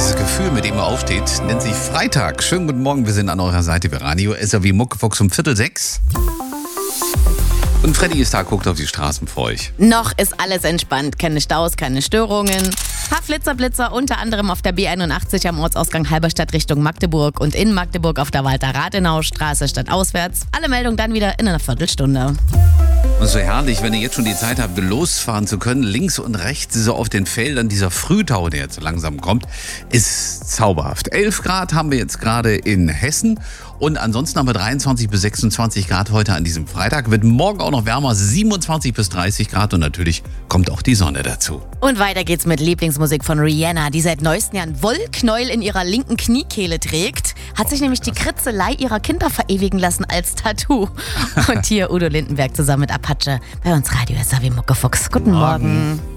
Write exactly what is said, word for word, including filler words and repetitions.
Dieses Gefühl, mit dem er aufsteht, nennt sich Freitag. Schönen guten Morgen, wir sind an eurer Seite bei Radio S R W Muckefuchs um Viertel sechs. Und Freddy ist da, guckt auf die Straßen vor euch. Noch ist alles entspannt, keine Staus, keine Störungen. Paar Flitzerblitzer, unter anderem auf der B einundachtzig am Ortsausgang Halberstadt Richtung Magdeburg und in Magdeburg auf der Walter-Rathenau-Straße stadtauswärts. Alle Meldungen dann wieder in einer Viertelstunde. Und so herrlich, wenn ihr jetzt schon die Zeit habt, losfahren zu können. Links und rechts so auf den Feldern dieser Frühtau, der jetzt langsam kommt, ist zauberhaft. elf Grad haben wir jetzt gerade in Hessen und ansonsten haben wir dreiundzwanzig bis sechsundzwanzig Grad heute an diesem Freitag. Wird morgen auch noch wärmer, siebenundzwanzig bis dreißig Grad und natürlich kommt auch die Sonne dazu. Und weiter geht's mit Lieblingsmusik von Rihanna, die seit neuestem Jahr ein Wollknäuel in ihrer linken Kniekehle trägt. Hat sich nämlich die Kritzelei ihrer Kinder verewigen lassen als Tattoo. Und hier Udo Lindenberg zusammen mit Apache bei uns Radio S R W Muckefuchs. Guten Morgen. Morgen.